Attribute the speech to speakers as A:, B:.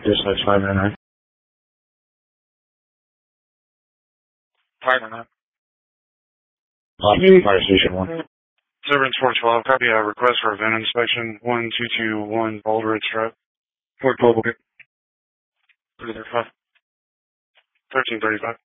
A: Dispatch 599. 599. Fire Station 1.
B: Servants 412, copy a request for a VIN inspection, 1221 Baldridge Drive.
A: Fort Global.
B: 1335.